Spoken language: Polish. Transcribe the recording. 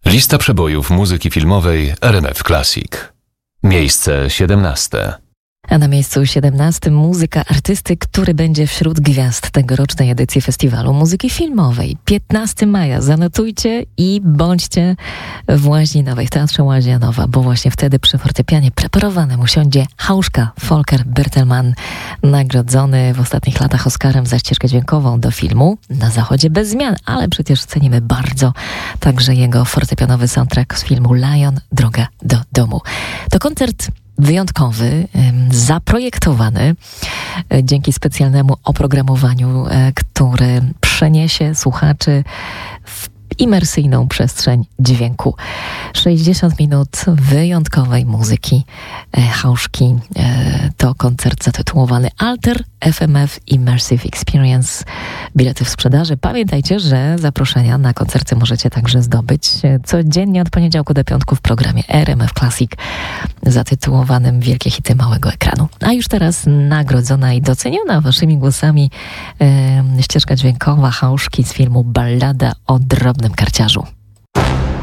Lista przebojów muzyki filmowej RMF Classic. Miejsce 17. A na miejscu 17 muzyka artysty, który będzie wśród gwiazd tegorocznej edycji Festiwalu Muzyki Filmowej. 15 maja. Zanotujcie i bądźcie w Łaźninowej, w Teatrze Łazianowa, bo właśnie wtedy przy fortepianie preparowanym usiądzie Hauszka Volker Bertelmann, nagrodzony w ostatnich latach Oscarem za ścieżkę dźwiękową do filmu Na zachodzie bez zmian, ale przecież cenimy bardzo także jego fortepianowy soundtrack z filmu Lion, Droga do domu. To koncert wyjątkowy, zaprojektowany dzięki specjalnemu oprogramowaniu, który przeniesie słuchaczy w imersyjną przestrzeń dźwięku. 60 minut wyjątkowej muzyki Hauszki. To koncert zatytułowany Alter FMF Immersive Experience. Bilety w sprzedaży. Pamiętajcie, że zaproszenia na koncerty możecie także zdobyć codziennie od poniedziałku do piątku w programie RMF Classic zatytułowanym Wielkie hity małego ekranu. A już teraz nagrodzona i doceniona waszymi głosami ścieżka dźwiękowa Hauszki z filmu Ballada o drobnym karciarzu.